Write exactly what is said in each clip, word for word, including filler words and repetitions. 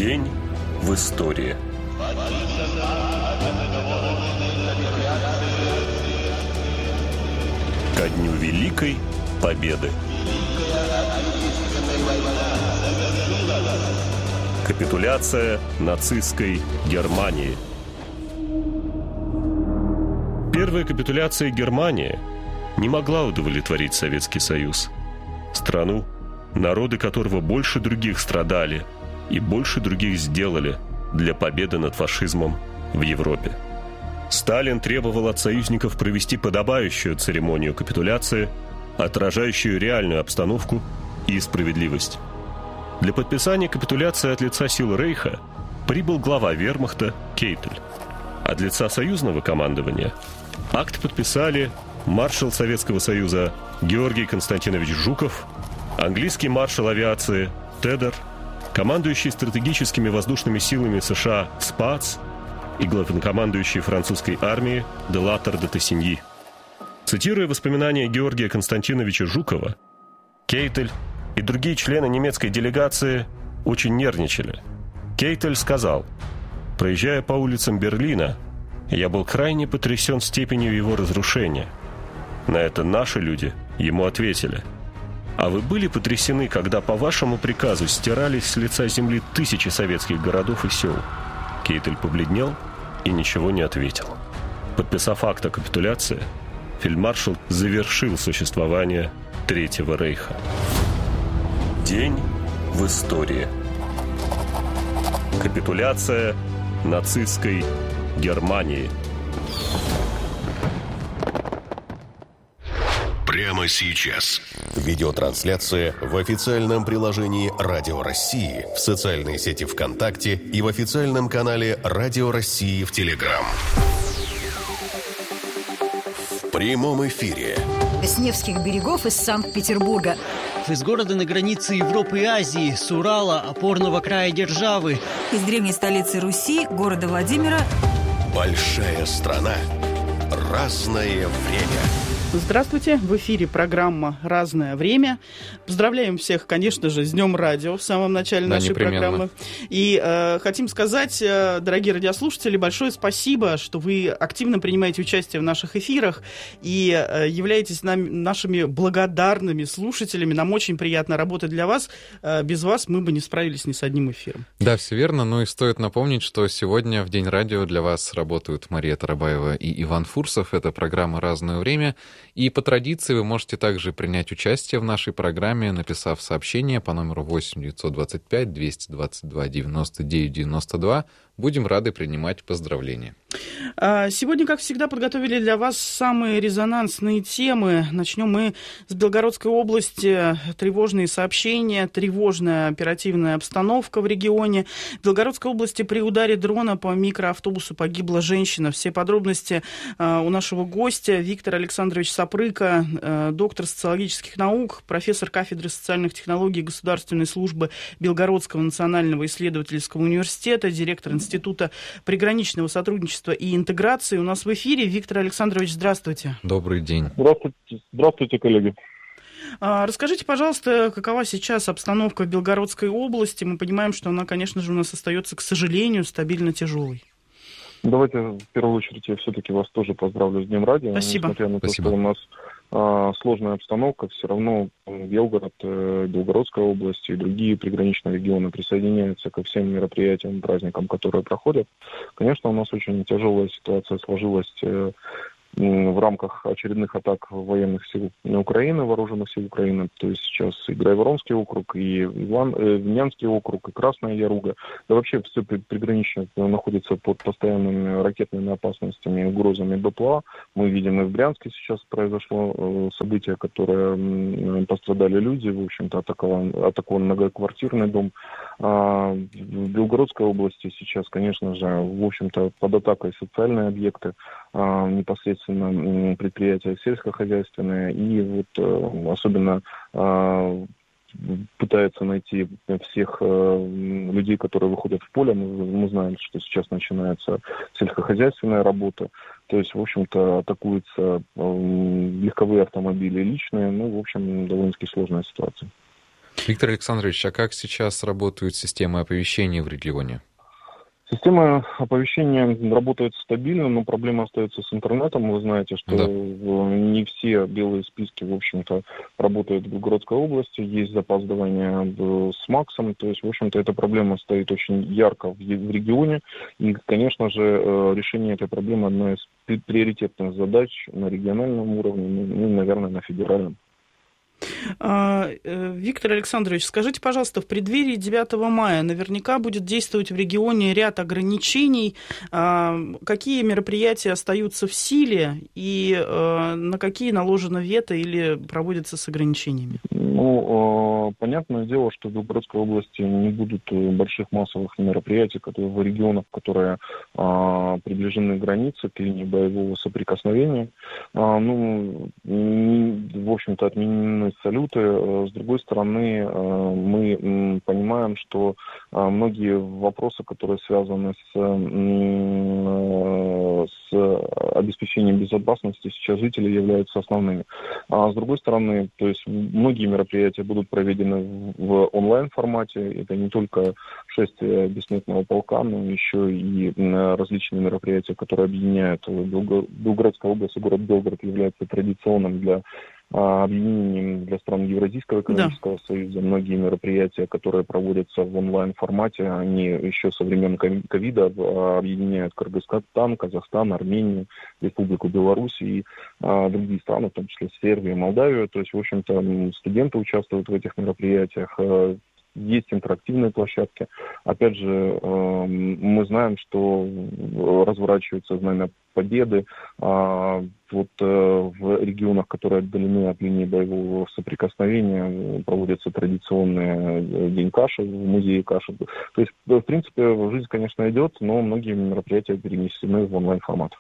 День в истории. Ко дню Великой Победы. Капитуляция нацистской Германии. Первая капитуляция Германии не могла удовлетворить Советский Союз. Страну, народы которого больше других страдали и больше других сделали для победы над фашизмом в Европе. Сталин требовал от союзников провести подобающую церемонию капитуляции, отражающую реальную обстановку и справедливость. Для подписания капитуляции от лица сил Рейха прибыл глава вермахта Кейтель. От лица союзного командования акт подписали маршал Советского Союза Георгий Константинович Жуков, английский маршал авиации Тедер, командующий стратегическими воздушными силами США Спац и главнокомандующий французской армии де Латтер де Тессиньи. Цитируя воспоминания Георгия Константиновича Жукова, Кейтель и другие члены немецкой делегации очень нервничали. Кейтель сказал: «Проезжая по улицам Берлина, я был крайне потрясен степенью его разрушения». На это наши люди ему ответили: «А вы были потрясены, когда по вашему приказу стирались с лица земли тысячи советских городов и сел?» Кейтель побледнел и ничего не ответил. Подписав акт о капитуляции, фельдмаршал завершил существование Третьего Рейха. День в истории. Капитуляция нацистской Германии. Прямо сейчас. Видеотрансляция в официальном приложении «Радио России», в социальной сети ВКонтакте и в официальном канале «Радио России» в Телеграм. В прямом эфире. С Невских берегов из Санкт-Петербурга. Из города на границе Европы и Азии, с Урала, опорного края державы. Из древней столицы Руси, города Владимира. Большая страна. Разное время. Здравствуйте, в эфире программа «Разное время». Поздравляем всех, конечно же, с Днем радио в самом начале да, нашей непременно. программы. И э, хотим сказать, э, дорогие радиослушатели, большое спасибо, что вы активно принимаете участие в наших эфирах и э, являетесь нам, нашими благодарными слушателями. Нам очень приятно работать для вас. Э, без вас мы бы не справились ни с одним эфиром. Да, все верно. Ну и стоит напомнить, что сегодня в День радио для вас работают Мария Тарабаева и Иван Фурсов. Это программа «Разное время». И по традиции вы можете также принять участие в нашей программе, написав сообщение по номеру восемь девятьсот двадцать пять двести двадцать два девяносто девять девяносто два. Будем рады принимать поздравления. Сегодня, как всегда, подготовили для вас самые резонансные темы. Начнем мы с Белгородской области. Тревожные сообщения, тревожная оперативная обстановка в регионе. В Белгородской области при ударе дрона по микроавтобусу погибла женщина. Все подробности у нашего гостя Виктор Александрович Сапрыка, доктор социологических наук, профессор кафедры социальных технологий Государственной службы Белгородского национального исследовательского университета, директор Института приграничного сотрудничества и интеграции. У нас в эфире. Виктор Александрович, здравствуйте. Добрый день. Здравствуйте, здравствуйте, коллеги. Расскажите, пожалуйста, какова сейчас обстановка в Белгородской области? Мы понимаем, что она, конечно же, у нас остается, к сожалению, стабильно тяжелой. Давайте, в первую очередь, я все-таки вас тоже поздравлю с Днем радио. Спасибо. Несмотря на то, Спасибо. что у нас а, сложная обстановка, все равно Белгород, Белгородская область и другие приграничные регионы присоединяются ко всем мероприятиям, праздникам, которые проходят. Конечно, у нас очень тяжелая ситуация сложилась в рамках очередных атак военных сил Украины, вооруженных сил Украины. То есть сейчас и Грайворонский округ, и Иван, э, Винянский округ, и Красная Яруга. Да вообще все приграничие находится под постоянными ракетными опасностями и угрозами БПЛА. Мы видим, и в Брянске сейчас произошло э, событие, которое э, пострадали люди. В общем-то, атакован, атакован многоквартирный дом. А в Белгородской области сейчас, конечно же, в общем-то, под атакой социальные объекты, а, непосредственно предприятия сельскохозяйственные, и вот особенно пытается найти всех людей, которые выходят в поле. Мы, мы знаем, что сейчас начинается сельскохозяйственная работа. То есть, в общем-то, атакуются легковые автомобили личные. Ну, в общем, довольно-таки сложная ситуация. Виктор Александрович, а как сейчас работают системы оповещения в регионе? Система оповещения работает стабильно, но проблема остается с интернетом. Вы знаете, что да. не все белые списки, в общем-то, работают в Белгородской области. Есть запаздывание с МАКСом. То есть, в общем-то, эта проблема стоит очень ярко в регионе. И, конечно же, решение этой проблемы одна из приоритетных задач на региональном уровне, ну, наверное, на федеральном. Виктор Александрович, скажите, пожалуйста, в преддверии девятого мая наверняка будет действовать в регионе ряд ограничений. Какие мероприятия остаются в силе и на какие наложено вето или проводятся с ограничениями? Ну, понятное дело, что в Белгородской области не будут больших массовых мероприятий в регионах, которые приближены к границе, к линии боевого соприкосновения. Ну, в общем-то, отменены салюты. С другой стороны, мы понимаем, что многие вопросы, которые связаны с, с обеспечением безопасности сейчас жителей, являются основными. А с другой стороны, то есть многие мероприятия будут проведены в онлайн-формате. Это не только шествие бессмертного полка, но еще и различные мероприятия, которые объединяют. Белгородская область и город Белгород является традиционным для объединением для стран Евразийского экономического да. союза. Многие мероприятия, которые проводятся в онлайн-формате, они еще со времен ковида объединяют Кыргызстан, Казахстан, Армению, Республику Беларусь и а, другие страны, в том числе Сербию, Молдавию. То есть, в общем-то, студенты участвуют в этих мероприятиях. Есть интерактивные площадки. Опять же, мы знаем, что разворачиваются знамя Победы. Вот в регионах, которые отдалены от линии боевого соприкосновения, проводятся традиционные День каши в музее каши. То есть, в принципе, жизнь, конечно, идет, но многие мероприятия перенесены в онлайн-формат.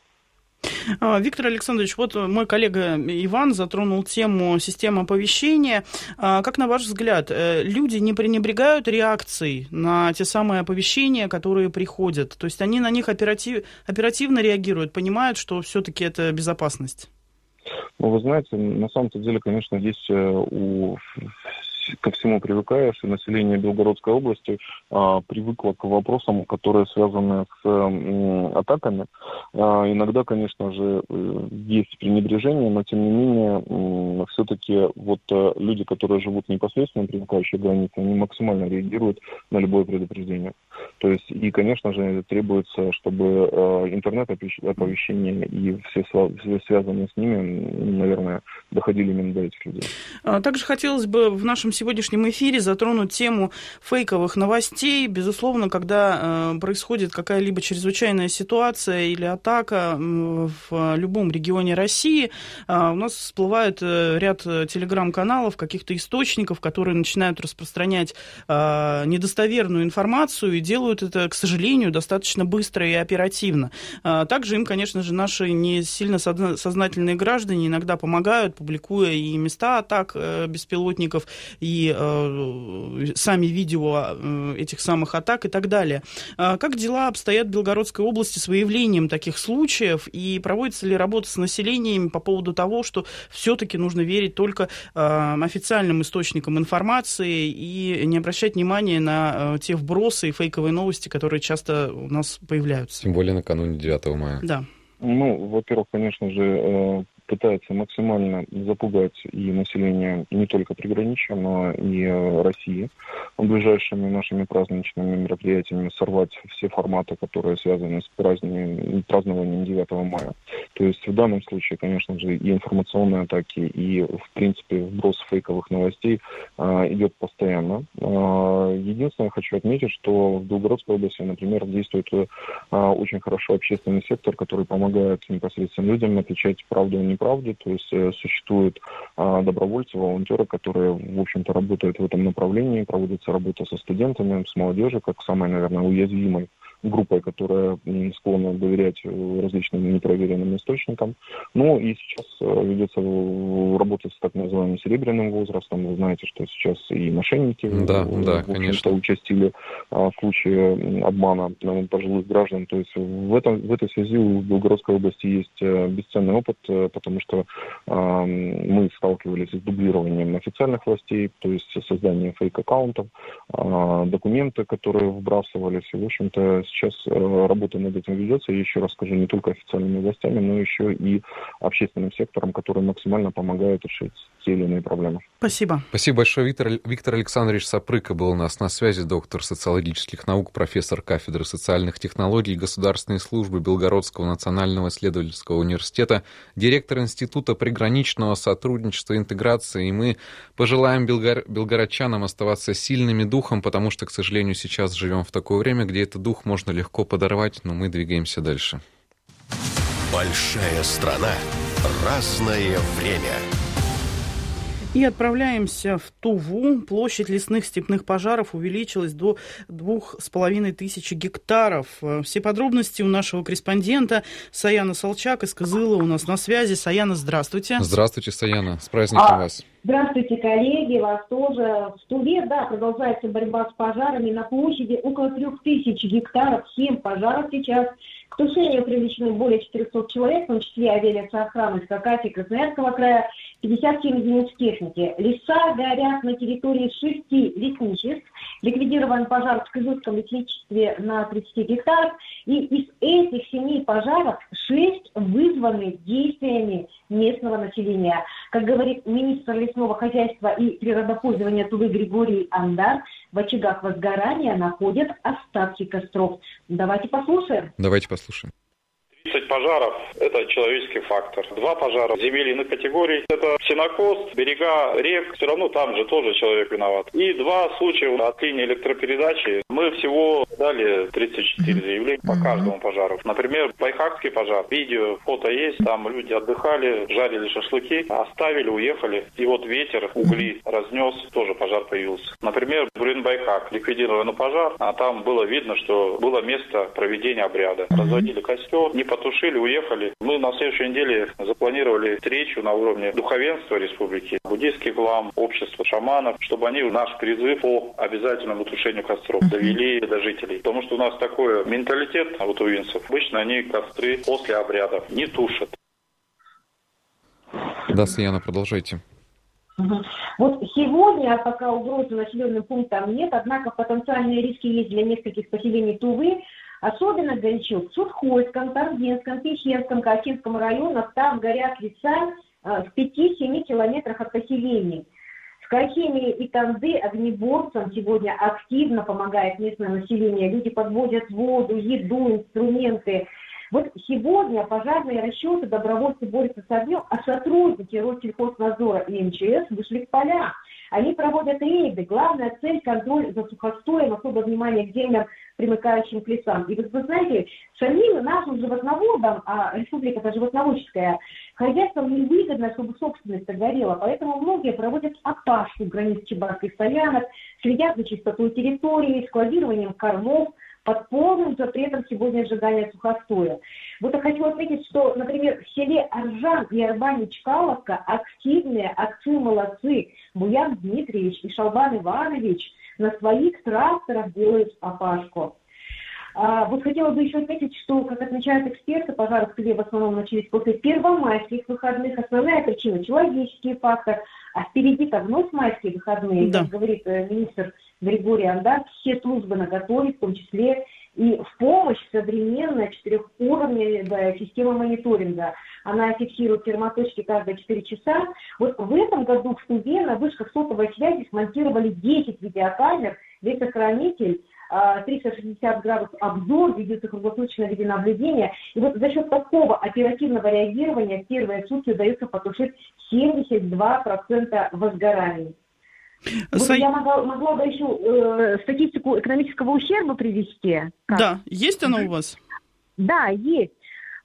Виктор Александрович, вот мой коллега Иван затронул тему системы оповещения. Как на ваш взгляд, люди не пренебрегают реакцией на те самые оповещения, которые приходят? То есть они на них оператив, оперативно реагируют, понимают, что все-таки это безопасность? Ну, вы знаете, на самом-то деле, конечно, есть у... ко всему привыкаешь, и население Белгородской области а, привыкло к вопросам, которые связаны с а, атаками. А, иногда, конечно же, есть пренебрежение, но тем не менее, а, все-таки вот а, люди, которые живут непосредственно примыкающей границе, они максимально реагируют на любое предупреждение. То есть, и, конечно же, требуется, чтобы а, интернет-оповещения и все, все связанные с ними, наверное, доходили именно до этих людей. Также хотелось бы в нашем сегодняшнем эфире затронуть тему фейковых новостей. Безусловно, когда э, происходит какая-либо чрезвычайная ситуация или атака э, в любом регионе России, э, у нас всплывает э, ряд телеграм-каналов, каких-то источников, которые начинают распространять э, недостоверную информацию и делают это, к сожалению, достаточно быстро и оперативно. Э, также им, конечно же, наши не сильно сознательные граждане иногда помогают, публикуя и места атак э, беспилотников, и э, сами видео э, этих самых атак и так далее. Э, как дела обстоят в Белгородской области с выявлением таких случаев, и проводится ли работа с населением по поводу того, что все-таки нужно верить только э, официальным источникам информации и не обращать внимания на э, те вбросы и фейковые новости, которые часто у нас появляются? Тем более накануне девятого мая. Да. Ну, во-первых, конечно же, э... пытается максимально запугать и население не только приграничья, но и России. Ближайшими нашими праздничными мероприятиями сорвать все форматы, которые связаны с празднованием, празднованием девятого мая. То есть в данном случае, конечно же, и информационные атаки, и, в принципе, вброс фейковых новостей а, идет постоянно. А, единственное, хочу отметить, что в Белгородской области, например, действует а, очень хорошо общественный сектор, который помогает непосредственно людям отличать правду и неправду. То есть э, существуют а, добровольцы, волонтеры, которые, в общем-то, работают в этом направлении, проводится работа со студентами, с молодежью, как самой, наверное, уязвимой группой, которая склонна доверять различным непроверенным источникам. Ну и сейчас ведется работа с так называемым серебряным возрастом. Вы знаете, что сейчас и мошенники да, да, конечно, участили в случае обмана пожилых граждан. То есть в, этом, в этой связи у Белгородской области есть бесценный опыт, потому что мы сталкивались с дублированием официальных властей, то есть созданием фейк-аккаунтов, документы, которые вбрасывались. И, в общем-то, сейчас работа над этим ведется. И еще раз скажу, не только официальными властями, но еще и общественным сектором, который максимально помогает решить те или иные проблемы. Спасибо. Спасибо большое. Виктор, Виктор Александрович Сапрыка был у нас на связи, доктор социологических наук, профессор кафедры социальных технологий и государственной службы Белгородского национального исследовательского университета, директор Института приграничного сотрудничества и интеграции. И мы пожелаем белгор... белгородчанам оставаться сильными духом, потому что, к сожалению, сейчас живем в такое время, где этот дух можно легко подорвать, но мы двигаемся дальше. Большая страна. Разное время. И отправляемся в Туву. Площадь лесных степных пожаров увеличилась до двух с половиной тысяч гектаров. Все подробности у нашего корреспондента Саяна Солчак из Кызыла у нас на связи. Саяна, здравствуйте. Здравствуйте, Саяна. С праздником а, вас. Здравствуйте, коллеги. Вас тоже. В Туве, да, продолжается борьба с пожарами. На площади около трех тысяч гектаров. Семь пожаров сейчас. К тушению привлечены более четырехсот человек, в том числе авиалесоохраны из Хакасии, Красноярского края, пятьдесят семь единиц техники. Леса горят на территории шести лесничеств. Ликвидирован пожар в Кызылском лесничестве на тридцати гектарах. И из этих семи пожаров шесть вызваны действиями местного населения. Как говорит министр лесного хозяйства и природопользования Тувы Григорий Андар, в очагах возгорания находят остатки костров. Давайте послушаем. Давайте послушаем. тридцать пожаров – это человеческий фактор. Два пожара земельных категорий – это сенокос, берега рек. Все равно там же тоже человек виноват. И два случая от линии электропередачи. Мы всего дали тридцать четыре заявления по каждому пожару. Например, Байхакский пожар. Видео, фото есть. Там люди отдыхали, жарили шашлыки, оставили, уехали. И вот ветер, угли разнес, тоже пожар появился. Например, Бурин-Байхак. Ликвидирован пожар, а там было видно, что было место проведения обряда. Разводили костер, не потушили, уехали. Мы на следующей неделе запланировали встречу на уровне духовенства республики, буддийских лам, общества шаманов, чтобы они наш призыв по обязательному тушению костров довели до жителей. Потому что у нас такой менталитет у тувинцев. Обычно они костры после обрядов не тушат. Да, Саяна, продолжайте. Угу. Вот сегодня пока угрозы населенным пунктам нет, однако потенциальные риски есть для нескольких поселений Тувы. Особенно горячо в Судхойском, Тарзинском, Пещерском, Качинском районах. Там горят леса в пяти-семи километрах от поселений. В Кахиме и Танды огнеборцам сегодня активно помогает местное население. Люди подвозят воду, еду, инструменты. Вот сегодня пожарные расчеты, добровольцы борются с огнем, а сотрудники Россельхознадзора и эм че эс вышли в поля. Они проводят рейды. Главная цель – контроль за сухостоем, особое внимание к землям, примыкающим к лесам. И вот вы знаете, самим нашим животноводам, а республика-то животноводческая, хозяйствам невыгодно, чтобы собственность горела. Поэтому многие проводят опашку границ чебарских стоянок, следят за чистотой территории, складированием кормов, под полным запретом сегодня сжигания сухостоя. Вот я хочу отметить, что, например, в селе Аржан и Арбане-Чкаловка активные отцы-молодцы Буян Дмитриевич и Шалбан Иванович на своих тракторах делают опашку. А, вот хотела бы еще отметить, что, как отмечают эксперты, пожары в Туве в основном начались после первомайских выходных. Основная причина – человеческий фактор. А впереди-то вновь майские выходные, да. Как говорит э, министр Григорий Андар, все службы наготове, в том числе и в помощь современная четырехуровневая система мониторинга. Она фиксирует термоточки каждые четыре часа. Вот в этом году в Туве на вышках сотовой связи смонтировали десять видеокамер, весохранитель, триста шестьдесят градусов обзор, ведется круглосуточное видеонаблюдение. И вот за счет такого оперативного реагирования в первые сутки удается потушить семьдесят два процента возгораний. Вот Сай... Я могла, могла бы еще э, статистику экономического ущерба привести. Как? Да, есть она у вас? Да, есть.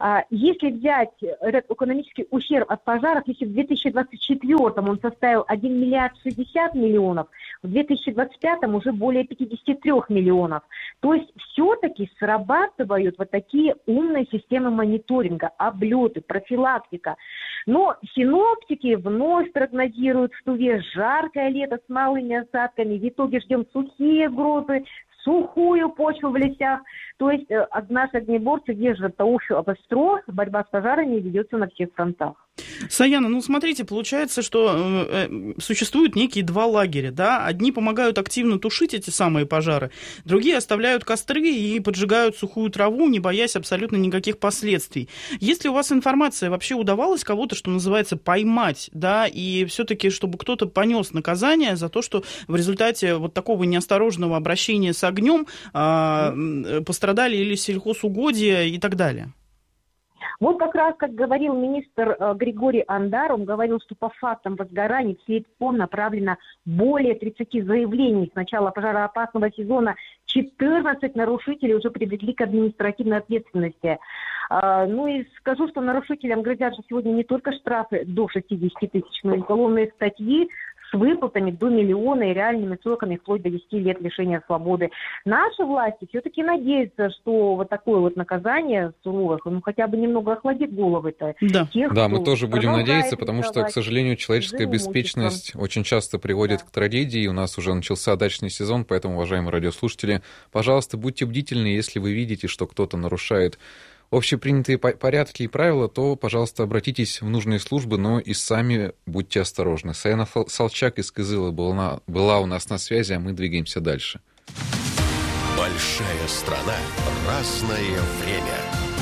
Если взять этот экономический ущерб от пожаров, если в две тысячи двадцать четвёртом он составил один миллиард шестьдесят миллионов, в две тысячи двадцать пятом уже более пятьдесят три миллионов. То есть все-таки срабатывают вот такие умные системы мониторинга, облеты, профилактика. Но синоптики вновь прогнозируют в Туве жаркое лето с малыми осадками. В итоге ждем сухие грозы, сухую почву в лесах. То есть э, наши огнеборцы держат уши обостро, борьба с пожарами ведется на всех фронтах. Саяна, ну смотрите, получается, что э, существуют некие два лагеря, да? Одни помогают активно тушить эти самые пожары, другие оставляют костры и поджигают сухую траву, не боясь абсолютно никаких последствий. Есть ли у вас информация, вообще удавалось кого-то, что называется, поймать, да, и все-таки, чтобы кто-то понес наказание за то, что в результате вот такого неосторожного обращения с огнем э, пострадали или сельхозугодия и так далее? Вот как раз, как говорил министр э, Григорий Андар, он говорил, что по фактам возгораний в Слепцом направлено более тридцати заявлений. С начала пожароопасного сезона четырнадцать нарушителей уже привлекли к административной ответственности. Э, ну и скажу, что нарушителям грозят же сегодня не только штрафы до шестидесяти тысяч, но и уголовные статьи с выплатами до миллиона и реальными сроками вплоть до десяти лет лишения свободы. Наши власти все-таки надеются, что вот такое вот наказание суровое, ну хотя бы немного охладит головы-то. Да, тех, да, мы тоже будем надеяться, потому что, к сожалению, человеческая беспечность очень часто приводит да. к трагедии. У нас уже начался дачный сезон, поэтому, уважаемые радиослушатели, пожалуйста, будьте бдительны, если вы видите, что кто-то нарушает общепринятые порядки и правила, то, пожалуйста, обратитесь в нужные службы, но и сами будьте осторожны. Саяна Салчак из Кызыла была, была у нас на связи, а мы двигаемся дальше. Большая страна, разное время.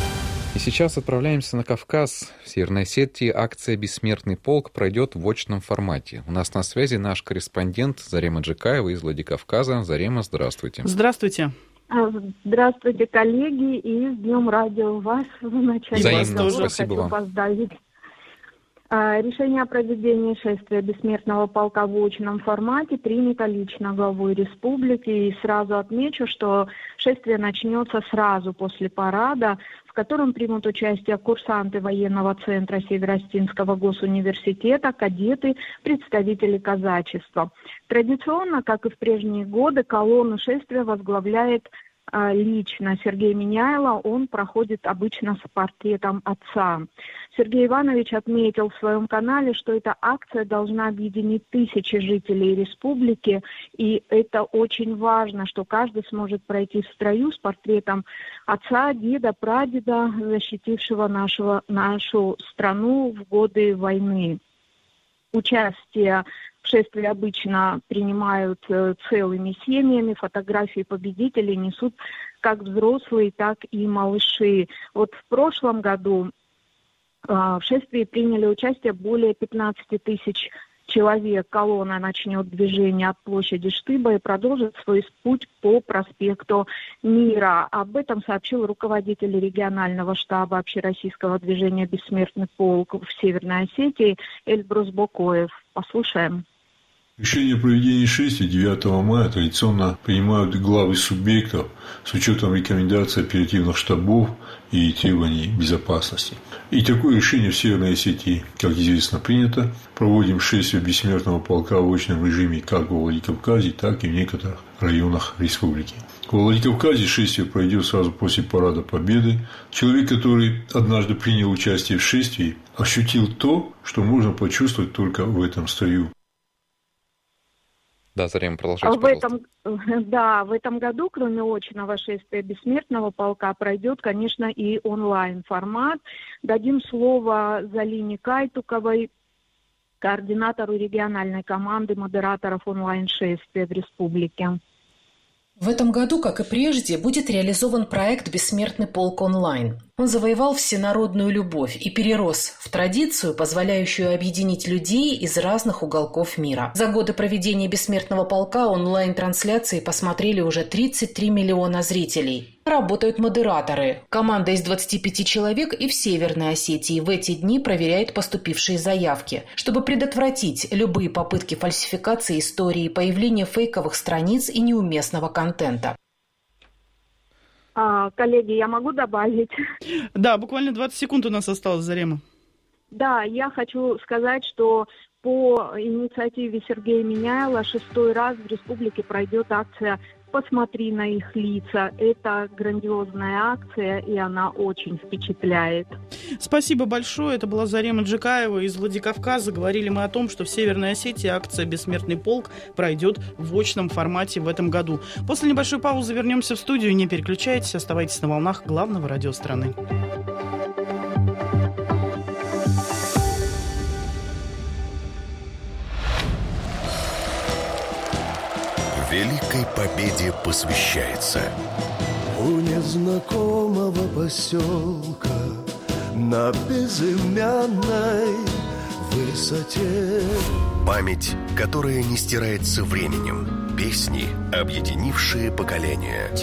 И сейчас отправляемся на Кавказ. В Северной Осетии акция «Бессмертный полк» пройдет в очном формате. У нас на связи наш корреспондент Зарема Джикаева из Владикавказа. Зарема, здравствуйте. Здравствуйте. Здравствуйте, коллеги, и с Днем радио вас в начале. Взаимно, спасибо хочу вам. Поздравить. Решение о проведении шествия Бессмертного полка в очном формате принято лично главой республики. И сразу отмечу, что шествие начнется сразу после парада, в котором примут участие курсанты военного центра Северо-Остинского госуниверситета, кадеты, представители казачества. Традиционно, как и в прежние годы, колонну шествия возглавляет а, лично Сергей Миняйло. Он проходит обычно с портретом отца. Сергей Иванович отметил в своем канале, что эта акция должна объединить тысячи жителей республики, и это очень важно, что каждый сможет пройти в строю с портретом отца, деда, прадеда, защитившего нашего, нашу страну в годы войны. Участие в шествии обычно принимают целыми семьями, фотографии победителей несут как взрослые, так и малыши. Вот в прошлом году в шествии приняли участие более пятнадцати тысяч человек. Колонна начнет движение от площади Штыба и продолжит свой путь по проспекту Мира. Об этом сообщил руководитель регионального штаба общероссийского движения «Бессмертный полк» в Северной Осетии Эльбрус Бокоев. Послушаем. Решение о проведении шествия девятого мая традиционно принимают главы субъектов с учетом рекомендаций оперативных штабов и требований безопасности. И такое решение в Северной Осетии, как известно, принято. Проводим шествие Бессмертного полка в очном режиме как во Владикавказе, так и в некоторых районах республики. Во Владикавказе шествие пройдет сразу после Парада Победы. Человек, который однажды принял участие в шествии, ощутил то, что можно почувствовать только в этом строю. Да, Зарема, продолжайте, в этом, да, в этом году, кроме очного шествия Бессмертного полка, пройдет, конечно, и онлайн-формат. Дадим слово Залине Кайтуковой, координатору региональной команды модераторов онлайн-шествия в республике. В этом году, как и прежде, будет реализован проект «Бессмертный полк онлайн». Он завоевал всенародную любовь и перерос в традицию, позволяющую объединить людей из разных уголков мира. За годы проведения «Бессмертного полка» онлайн-трансляции посмотрели уже тридцать три миллиона зрителей. Работают модераторы. Команда из двадцати пяти человек и в Северной Осетии в эти дни проверяет поступившие заявки, чтобы предотвратить любые попытки фальсификации истории, появления фейковых страниц и неуместного контента. А, коллеги, я могу добавить? Да, буквально двадцать секунд у нас осталось, Зарема. Да, я хочу сказать, что по инициативе Сергея Миняйла шестой раз в республике пройдет акция «Посмотри на их лица». Это грандиозная акция, и она очень впечатляет. Спасибо большое. Это была Зарема Джикаева из Владикавказа. Говорили мы о том, что в Северной Осетии акция «Бессмертный полк» пройдет в очном формате в этом году. После небольшой паузы вернемся в студию. Не переключайтесь, оставайтесь на волнах главного радио страны. Великой Победе посвящается. У незнакомого поселка на безымянной высоте. Память, которая не стирается временем. Песни, объединившие поколения.